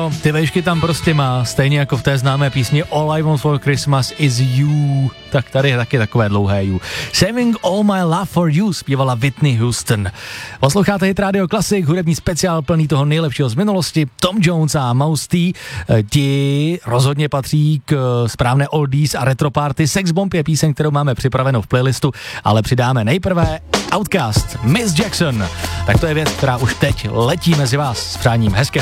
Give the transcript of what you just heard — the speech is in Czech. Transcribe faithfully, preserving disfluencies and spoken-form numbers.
ano, ty vejšky tam prostě má, stejně jako v té známé písni All I Want for Christmas is You, tak tady je taky takové dlouhé You. Saving All My Love for You zpívala Whitney Houston. Posloucháte Hit Radio Classic, hudební speciál plný toho nejlepšího z minulosti. Tom Jones a Mouse T, ti rozhodně patří k správné oldies a retro party. Sex Bomb je píseň, kterou máme připravenou v playlistu, ale přidáme nejprve Outkast, Miss Jackson. Tak to je věc, která už teď letí mezi vás s přáním hezkého